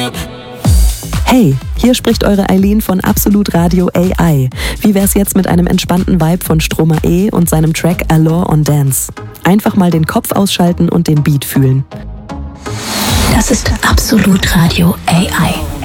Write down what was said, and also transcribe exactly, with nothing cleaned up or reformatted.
Hey, hier spricht eure Eileen von Absolut Radio A I. Wie wär's jetzt mit einem entspannten Vibe von Stromae und seinem Track Allure on Dance? Einfach mal den Kopf ausschalten und den Beat fühlen. Das ist Absolut Radio A I.